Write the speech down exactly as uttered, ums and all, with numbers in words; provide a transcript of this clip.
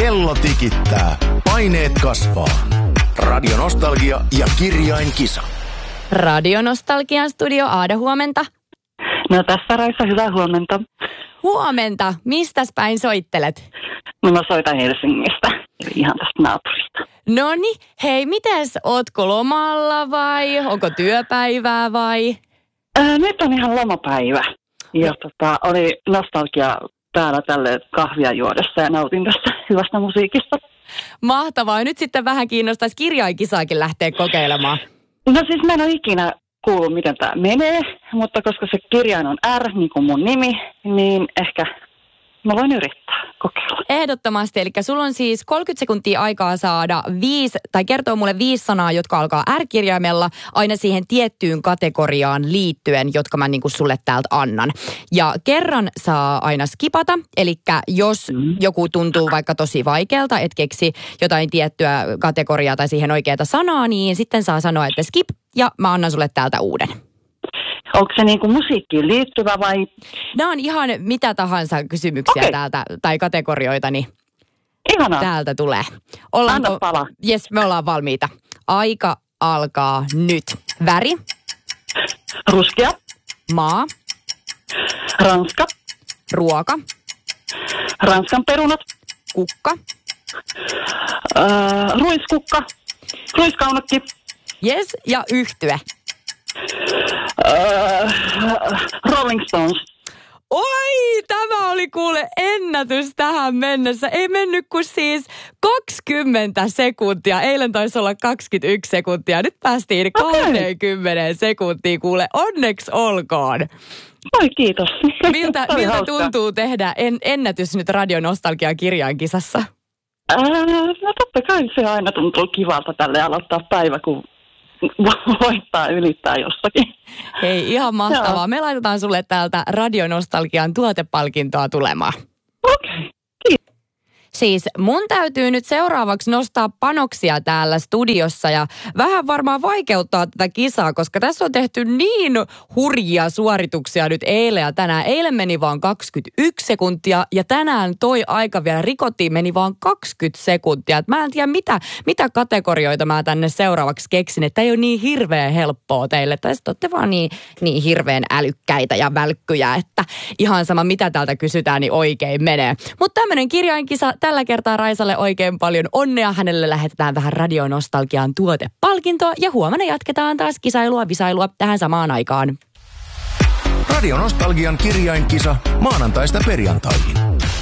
Kello tikittää, paineet kasvaa. Radio Nostalgia ja Kirjainkisa. Radio Nostalgian studio, Aada, huomenta. No tässä Raisa, hyvää huomenta. Huomenta. Mistäs päin soittelet? No mä soitan Helsingistä, eli ihan tästä naapurista. Noniin, hei, mites, ootko lomalla vai onko työpäivää vai? Ää, nyt on ihan lomapäivä. Ja no. tota, oli nostalgia täällä tälle kahvia juodessa ja nautin tästä hyvästä musiikista. Mahtavaa. Nyt sitten vähän kiinnostaisi kirjainkisaakin lähteä kokeilemaan. No siis mä en ole ikinä kuullut, miten tämä menee, mutta koska se kirjain on R, niin kuin mun nimi, niin ehkä mä voin yrittää kokeilla. Ehdottomasti, eli sulla on siis kolmekymmentä sekuntia aikaa saada viisi, tai kertoa mulle viisi sanaa, jotka alkaa R-kirjaimella, aina siihen tiettyyn kategoriaan liittyen, jotka mä niin kuin sulle täältä annan. Ja kerran saa aina skipata, eli jos mm. joku tuntuu vaikka tosi vaikealta, et keksi jotain tiettyä kategoriaa tai siihen oikeaa sanaa, niin sitten saa sanoa, että skip, ja mä annan sulle täältä uuden. Onko se niin kuin musiikkiin liittyvä vai? Nämä on ihan mitä tahansa kysymyksiä okay. täältä, tai kategorioita, niin ihanaa. Täältä tulee. Ollaanko? Anna palaa. Jes, me ollaan valmiita. Aika alkaa nyt. Väri. Ruskea. Maa. Ranska. Ruoka. Ranskan perunat. Kukka. Öö, ruiskukka. Ruiskaunakki. Jes, ja yhtye. Uh, Rolling Stones. Oi, tämä oli kuule ennätys tähän mennessä. Ei mennyt kuin siis kaksikymmentä sekuntia. Eilen taisi olla kaksikymmentäyksi sekuntia. Nyt päästiin okay. kaksikymmentä sekuntia kuule. Onneksi olkoon. Oi kiitos. Miltä, miltä tuntuu tehdä en, ennätys nyt Radio Nostalgia kirjainkisassa? Uh, no totta kai se aina tuntuu kivalta tälle aloittaa päivä, kun voittaa ylittää jossakin. Hei, ihan mahtavaa. Joo. Me laitetaan sulle täältä Radio Nostalgian tuotepalkintoa tulemaan. Okei, okay. Kiitos. Siis mun täytyy nyt seuraavaksi nostaa panoksia täällä studiossa ja vähän varmaan vaikeuttaa tätä kisaa, koska tässä on tehty niin hurjia suorituksia nyt eilen ja tänään. Eilen meni vaan kaksikymmentäyksi sekuntia ja tänään toi aika vielä rikottiin, meni vaan kaksikymmentä sekuntia. Et mä en tiedä mitä, mitä kategorioita mä tänne seuraavaksi keksin, että ei ole niin hirveän helppoa teille. Tai sitten olette vaan niin, niin hirveän älykkäitä ja välkkyjä, että ihan sama mitä täältä kysytään, niin oikein menee. Mutta tämmöinen kirjainkisa tällä kertaa Raisalle oikein paljon onnea. Hänelle lähetetään vähän Radio Nostalgian tuotepalkintoa ja huomenna jatketaan taas kisailua, visailua tähän samaan aikaan. Radio Nostalgian kirjainkisa maanantaista perjantaihin.